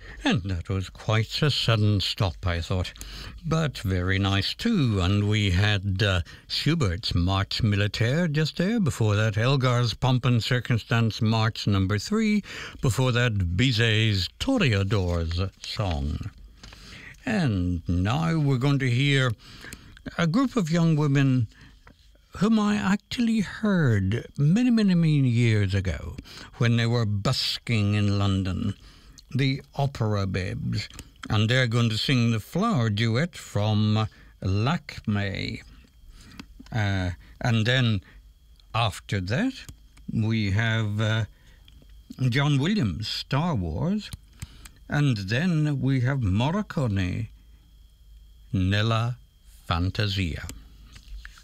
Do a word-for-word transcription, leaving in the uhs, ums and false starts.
And that was quite a sudden stop, I thought, but very nice too. And we had uh, Schubert's March Militaire just there. Before that, Elgar's Pomp and Circumstance March number three. Before that, Bizet's Toreador's Song. And now we're going to hear a group of young women whom I actually heard many, many, many years ago when they were busking in London. The Opera Babes, and they're going to sing the Flower Duet from Lakme. Uh, and then after that, we have uh, John Williams, Star Wars, and then we have Morricone, Nella Fantasia.